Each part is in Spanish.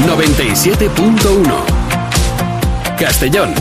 97.1. Castellón.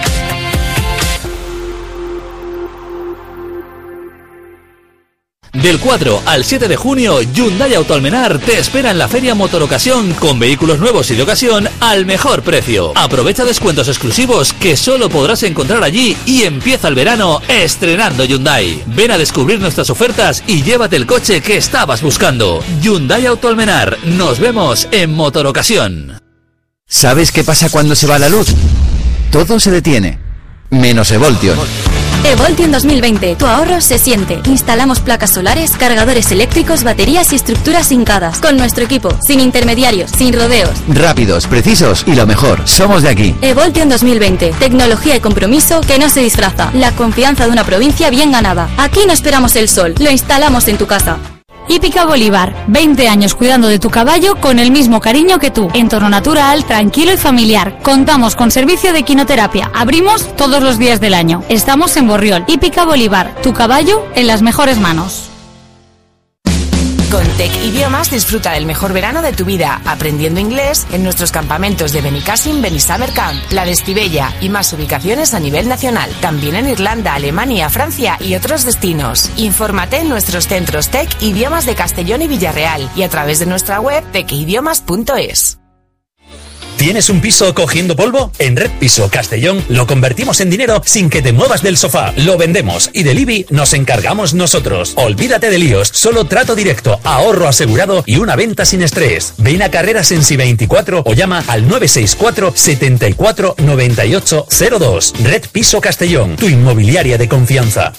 Del 4 al 7 de junio, Hyundai Autoalmenar te espera en la Feria Motorocasión con vehículos nuevos y de ocasión al mejor precio. Aprovecha descuentos exclusivos que solo podrás encontrar allí y empieza el verano estrenando Hyundai. Ven a descubrir nuestras ofertas y llévate el coche que estabas buscando. Hyundai Autoalmenar. Nos vemos en Motorocasión. ¿Sabes qué pasa cuando se va la luz? Todo se detiene, menos Evoltion. Evoltion 2020, tu ahorro se siente. Instalamos placas solares, cargadores eléctricos, baterías y estructuras hincadas. Con nuestro equipo, sin intermediarios, sin rodeos. Rápidos, precisos y lo mejor, somos de aquí. Evoltion 2020, tecnología y compromiso que no se disfraza. La confianza de una provincia bien ganada. Aquí no esperamos el sol, lo instalamos en tu casa. Hípica Bolívar, 20 años cuidando de tu caballo con el mismo cariño que tú. Entorno natural, tranquilo y familiar. Contamos con servicio de equinoterapia. Abrimos todos los días del año. Estamos en Borriol. Hípica Bolívar, tu caballo en las mejores manos. Con Tec Idiomas disfruta del mejor verano de tu vida, aprendiendo inglés en nuestros campamentos de Benicassim, Benisummer Camp, La de Estivella y más ubicaciones a nivel nacional. También en Irlanda, Alemania, Francia y otros destinos. Infórmate en nuestros centros Tec Idiomas de Castellón y Villarreal y a través de nuestra web tecidiomas.es. ¿Tienes un piso cogiendo polvo? En Red Piso Castellón lo convertimos en dinero sin que te muevas del sofá. Lo vendemos y del IBI nos encargamos nosotros. Olvídate de líos, solo trato directo, ahorro asegurado y una venta sin estrés. Ven a Carreras en Si 24 o llama al 964 74 98 02. Red Piso Castellón, tu inmobiliaria de confianza.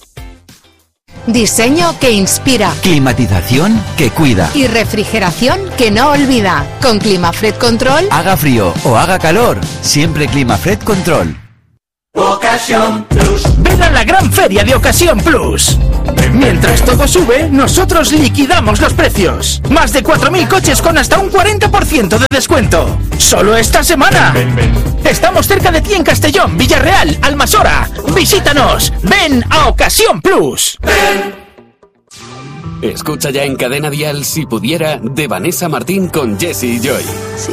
Diseño que inspira. Climatización que cuida. Y refrigeración que no olvida. Con Climafred Control. Haga frío o haga calor, siempre Climafred Control. Ocasión Plus. Ven a la gran feria de Ocasión Plus. Mientras todo sube, nosotros liquidamos los precios. Más de 4.000 coches con hasta un 40% de descuento. Solo esta semana. Estamos cerca de ti en Castellón, Villarreal, Almasora. Visítanos. Ven a Ocasión Plus. Escucha ya en Cadena Dial Si Pudiera, de Vanessa Martín con Jessie y Joy. Si